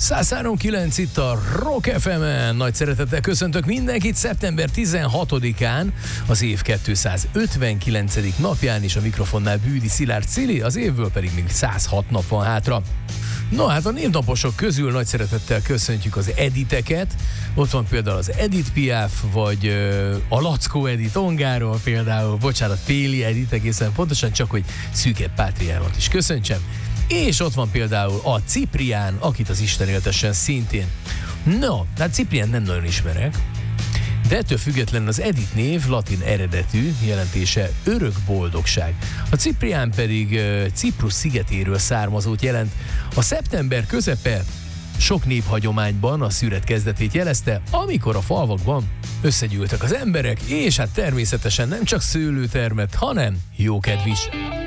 103.9 itt a Rock FM-en. Nagy szeretettel köszöntök mindenkit szeptember 16-án, az év 259. napján, és a mikrofonnál Bűdi Szilárd Cili, az évből pedig még 106 nap van hátra. No, hát a névnaposok közül nagy szeretettel köszöntjük az Editeket. Ott van például az Edith Piaf, vagy a Lackó Edith Ongáról például, bocsánat, Péli Edith egészen pontosan, csak hogy Szűkebb Pátriánot is köszöntsem. És ott van például a Ciprián, akit az Isten éltessen szintén. No, hát Ciprián nem nagyon ismerek, de ettől függetlenül az Edith név latin eredetű, jelentése örök boldogság. A Ciprián pedig Ciprus szigetéről származót jelent. A szeptember közepe sok néphagyományban a szüret kezdetét jelezte, amikor a falvakban összegyűltek az emberek, és hát természetesen nem csak szőlő termett, hanem jókedv is.